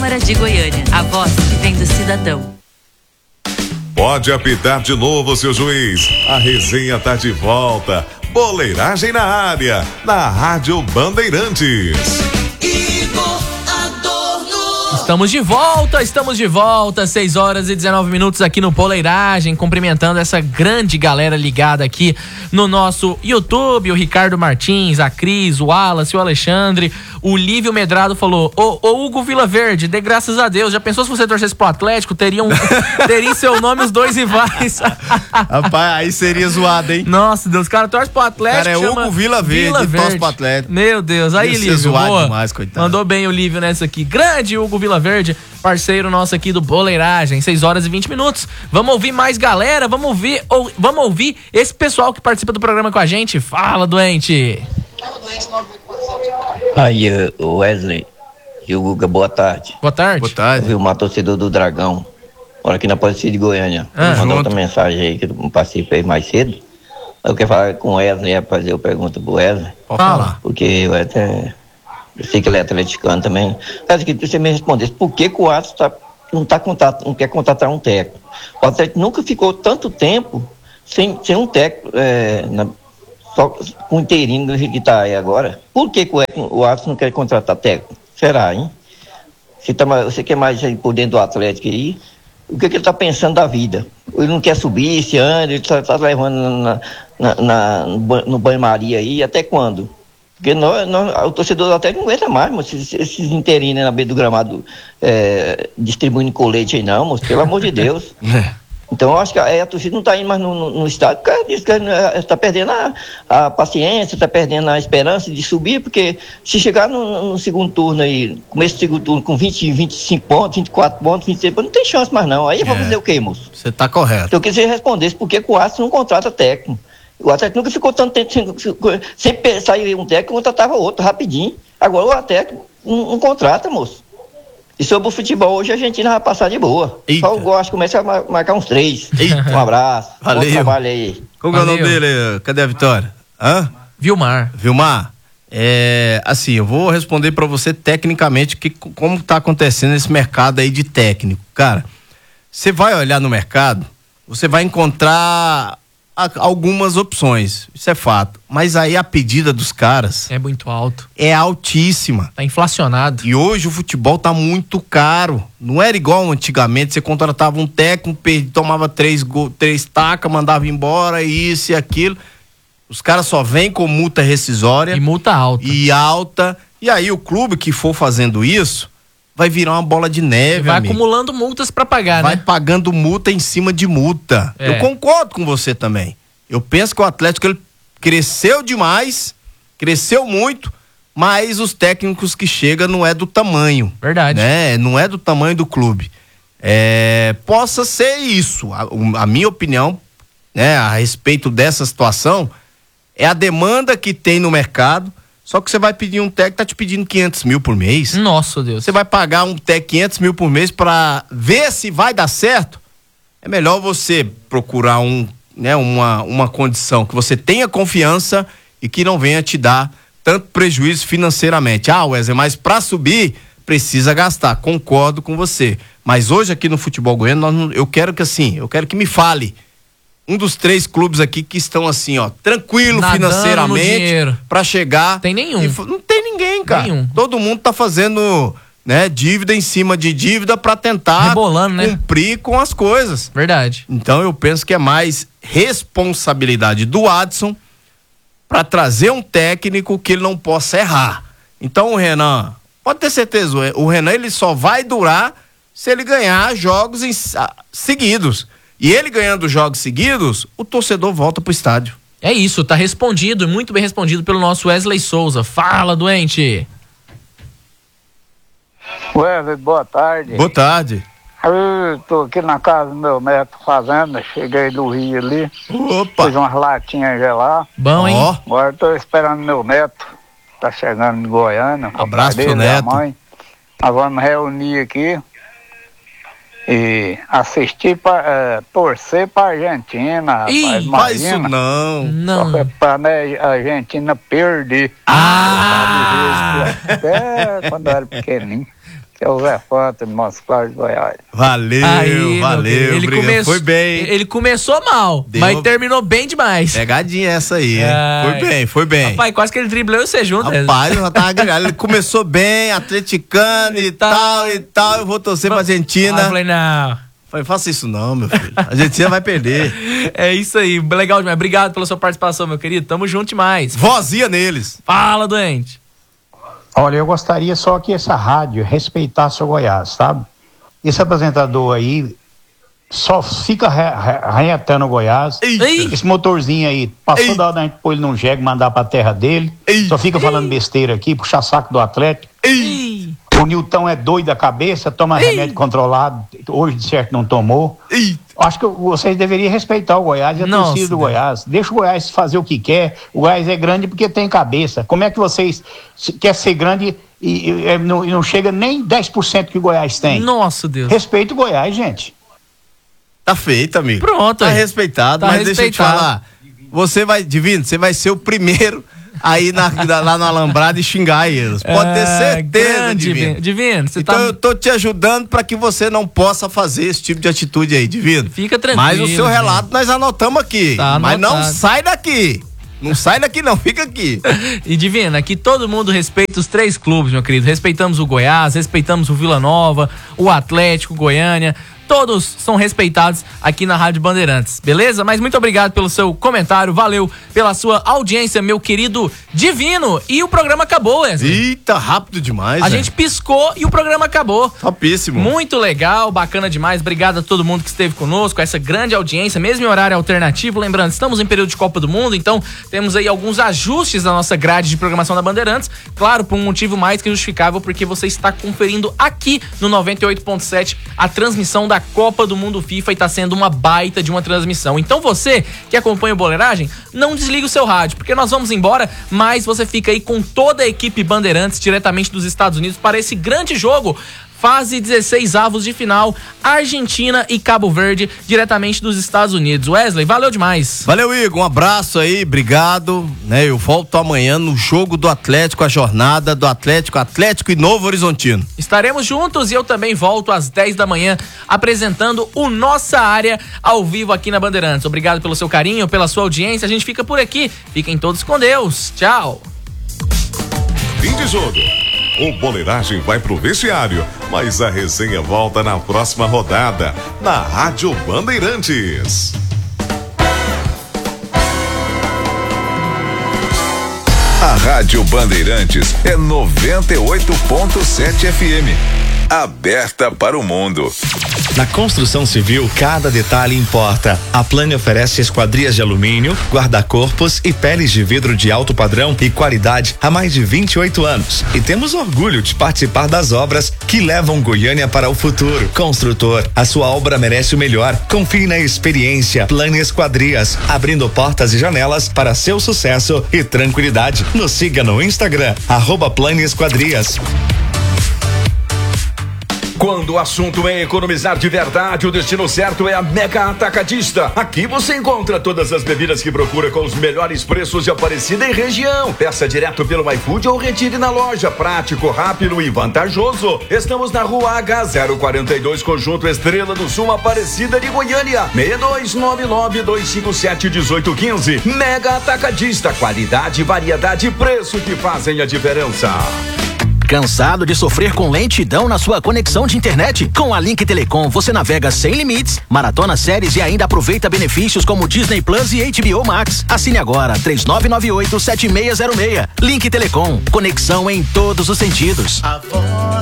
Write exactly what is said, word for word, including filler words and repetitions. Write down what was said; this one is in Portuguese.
Câmara de Goiânia, a voz que vem do cidadão. Pode apitar de novo, seu juiz. A resenha tá de volta. Boleiragem na área, na Rádio Bandeirantes. Estamos de volta, estamos de volta, seis horas e dezenove minutos aqui no Boleiragem, cumprimentando essa grande galera ligada aqui no nosso YouTube, o Ricardo Martins, a Cris, o Wallace, o Alexandre, o Lívio Medrado falou, ô, ô Hugo Vilaverde, dê graças a Deus, já pensou se você torcesse pro Atlético, teriam, teria em seu nome os dois rivais. Rapaz, aí seria zoado, hein? Nossa Deus, cara, torce pro Atlético. Cara, é chama Hugo Vilaverde, Vila Verde. Torce pro Atlético. Meu Deus, aí, Ia ser Lívio, zoado boa. demais, coitado. Mandou bem o Lívio nessa aqui. Grande Hugo Vilaverde, parceiro nosso aqui do Boleiragem, seis horas e vinte minutos. Vamos ouvir mais galera, vamos ouvir, ou, vamos ouvir esse pessoal que participa do programa com a gente. Fala, doente. Aí, o Wesley e o Guga, boa tarde. Boa tarde. Boa tarde. Eu vi uma torcedor do Dragão, mora aqui na Aparecida de Goiânia. Ah, mandou junto. outra mensagem aí que eu não participei mais cedo. Eu quero falar com o Wesley, é fazer uma pergunta pro Wesley. Pode Fala. falar. Porque o Wesley é, eu sei que ele é atleticano também. Mas que você me respondesse, por que, que o Atos tá, não, tá contat, não quer contratar um técnico? O Atlético nunca ficou tanto tempo sem, sem um técnico, é, na, só com o interino que tá aí agora. Por que, que o, o Atos não quer contratar técnico? Será, hein? Você, tá, você quer mais aí por dentro do Atlético aí? O que, que ele tá pensando da vida? Ele não quer subir esse ano, ele tá, tá levando na, na, na, no banho-maria aí, até quando? Porque nós, nós, o torcedor do Atlético não aguenta mais, moço, esses, esses interinos na beira do gramado é, distribuindo colete aí não, moço, pelo amor de Deus. Então eu acho que a, a torcida não está indo mais no, no, no estádio, porque ela diz que está perdendo a, a paciência, está perdendo a esperança de subir, porque se chegar no, no segundo turno aí, começo do segundo turno com vinte, vinte e cinco pontos, vinte e quatro pontos, vinte e seis pontos, não tem chance mais não. Aí vai fazer o quê, moço? Você tá correto. Então eu queria que você respondesse por que o Atlético não contrata técnico. O Atlético nunca ficou tanto tempo sem, sem sair um técnico, contratava outro rapidinho. Agora o Atlético não, não contrata, moço. E sobre o futebol, hoje a Argentina vai passar de boa. Eita. Só o gol, acho que começa a mar- marcar uns três. Eita. Um abraço. Valeu. Bom trabalho aí. Como é o nome Valeu. dele? Cadê a Vitória? Hã? Vilmar. Vilmar, é, assim, eu vou responder pra você tecnicamente que, como tá acontecendo esse mercado aí de técnico. Cara, você vai olhar no mercado, você vai encontrar a- algumas opções, isso é fato. Mas aí a pedida dos caras É muito alto. é altíssima. Tá inflacionado. E hoje o futebol tá muito caro. Não era igual antigamente, você contratava um técnico, perdi, tomava três, go, três tacas, mandava embora, isso e aquilo. Os caras só vêm com multa rescisória E multa alta. e alta. E aí o clube que for fazendo isso vai virar uma bola de neve, Vai amigo. acumulando multas pra pagar, Vai né? pagando multa em cima de multa. É. Eu concordo com você também. Eu penso que o Atlético ele cresceu demais, cresceu muito, mas os técnicos que chegam não é do tamanho. Verdade. Né? Não é do tamanho do clube. É, possa ser isso. A, a minha opinião, né, a respeito dessa situação é a demanda que tem no mercado. Só que você vai pedir um técnico, tá te pedindo quinhentos mil por mês. Nossa Deus. Você vai pagar um técnico quinhentos mil por mês para ver se vai dar certo? É melhor você procurar um, né, uma, uma condição que você tenha confiança e que não venha te dar tanto prejuízo financeiramente. Ah, Wesley, mas para subir precisa gastar. Concordo com você. Mas hoje aqui no futebol goiano, nós não, eu quero que assim, eu quero que me fale um dos três clubes aqui que estão assim, ó, tranquilo Nadando no financeiramente dinheiro. para chegar. Tem nenhum. e f- Não tem ninguém, cara. Nenhum. Todo mundo tá fazendo, né, dívida em cima de dívida para tentar Rebolando, né? cumprir com as coisas. Verdade. Então eu penso que é mais responsabilidade do Adson para trazer um técnico que ele não possa errar. Então o Renan, pode ter certeza, o Renan ele só vai durar se ele ganhar jogos em, ah, seguidos. E ele ganhando jogos seguidos, o torcedor volta pro estádio. É isso, tá respondido, muito bem respondido pelo nosso Wesley Souza. Fala, doente. Wesley, boa tarde. Boa tarde. Eu tô aqui na casa do meu neto fazenda, cheguei do Rio ali, Opa. fiz umas latinhas geladas. Bom, hein? Ó, Agora tô esperando meu neto, tá chegando de Goiânia. com o Abraço pai pro dele e a neto. mãe. Nós vamos reunir aqui e assistir, pra, é, torcer pra Argentina, Ih, rapaz, faz isso imagina. não. Não. Só que pra né, a Argentina perder. Ah! Até quando eu era pequenininho. que é o Zé Fanta de Montes Claros de Goiás. Valeu, Aí, valeu. ele obrigado. começou, Foi bem. Ele começou mal, Deu mas uma- terminou bem demais. Pegadinha essa aí, hein? Ai. Foi bem, foi bem. Rapaz, quase que ele driblou e você junto. Rapaz, eu já tava ganhando. Ele começou bem, atleticano e tal e tal. Eu vou torcer pra Argentina. Ah, eu falei, não. Falei, faça isso não, meu filho. A Argentina vai perder. É isso aí, legal demais. Obrigado pela sua participação, meu querido. Tamo junto demais. Vozinha neles. Fala, doente. Olha, eu gostaria só que essa rádio respeitasse o Goiás, sabe? Esse apresentador aí só fica arranhetando o Goiás. Eita. Esse motorzinho aí, passou Eita. da hora da gente pôr ele num jegue e mandar pra terra dele. Eita. Só fica falando besteira aqui, puxar saco do Atlético. Ih, O Nilton é doido da cabeça, toma remédio controlado. Hoje, de certo, não tomou. Eita. Acho que vocês deveriam respeitar o Goiás e a Nossa, torcida do Deus. Goiás. Deixa o Goiás fazer o que quer. O Goiás é grande porque tem cabeça. Como é que vocês se- quer ser grande e, e- e não, e não chega nem dez por cento que o Goiás tem? nossa, Deus. Respeita o Goiás, gente. Tá feito, amigo. Pronto, Tá aí. respeitado, Tá mas deixa eu te respeitado. falar. Você vai, Divino, você vai ser o primeiro aí na, na- lá no Alambrado e xingar eles. Pode ter É, certeza, grande, Divino. Divino, você Então tá... eu tô te ajudando pra que você não possa fazer esse tipo de atitude aí, Divino. Fica tranquilo, Mas o seu gente. relato nós anotamos aqui. Tá mas não anotado. sai daqui. Não sai daqui não, fica aqui. E Divina, aqui todo mundo respeita os três clubes, meu querido. Respeitamos o Goiás, respeitamos o Vila Nova, o Atlético, Goiânia. Todos são respeitados aqui na Rádio Bandeirantes, beleza? Mas muito obrigado pelo seu comentário, valeu pela sua audiência, meu querido Divino. E o programa acabou, Wesley. Eita, rápido demais, A né? gente piscou e o programa acabou. Topíssimo. Muito legal, bacana demais. Obrigado a todo mundo que esteve conosco, essa grande audiência, mesmo em horário alternativo. Lembrando, estamos em período de Copa do Mundo, então temos aí alguns ajustes na nossa grade de programação da Bandeirantes. Claro, por um motivo mais que justificável, porque você está conferindo aqui no noventa e oito ponto sete a transmissão da Copa do Mundo FIFA e tá sendo uma baita de uma transmissão. Então você que acompanha o Boleiragem, não desliga o seu rádio, porque nós vamos embora, mas você fica aí com toda a equipe Bandeirantes diretamente dos Estados Unidos para esse grande jogo. Fase dezesseis avos de final, Argentina e Cabo Verde, diretamente dos Estados Unidos. Wesley, valeu demais. Valeu, Igor. Um abraço aí, obrigado. Né, eu volto amanhã no jogo do Atlético, a jornada do Atlético, Atlético e Novo Horizontino. Estaremos juntos e eu também volto às dez da manhã apresentando o Nossa Área ao vivo aqui na Bandeirantes. Obrigado pelo seu carinho, pela sua audiência. A gente fica por aqui. Fiquem todos com Deus. Tchau. Fim de jogo. O Boleiragem vai pro vestiário, mas a resenha volta na próxima rodada, na Rádio Bandeirantes. A Rádio Bandeirantes é noventa e oito ponto sete F M. Aberta para o mundo. Na construção civil, cada detalhe importa. A Plane oferece esquadrias de alumínio, guarda-corpos e peles de vidro de alto padrão e qualidade há mais de vinte e oito anos. E temos orgulho de participar das obras que levam Goiânia para o futuro. Construtor, a sua obra merece o melhor. Confie na experiência Plane Esquadrias, abrindo portas e janelas para seu sucesso e tranquilidade. Nos siga no Instagram, arroba Plane Esquadrias. Quando o assunto é economizar de verdade, o destino certo é a Mega Atacadista. Aqui você encontra todas as bebidas que procura com os melhores preços de Aparecida e região. Peça direto pelo iFood ou retire na loja. Prático, rápido e vantajoso. Estamos na rua H zero quarenta e dois, Conjunto Estrela do Sul, Aparecida de Goiânia. seis dois nove nove, dois cinco sete, um oito um cinco. Mega Atacadista. Qualidade, variedade e preço que fazem a diferença. Cansado de sofrer com lentidão na sua conexão de internet? Com a Link Telecom você navega sem limites, maratona séries e ainda aproveita benefícios como Disney Plus e H B O Max. Assine agora três nove nove oito, sete seis zero seis. Link Telecom, conexão em todos os sentidos.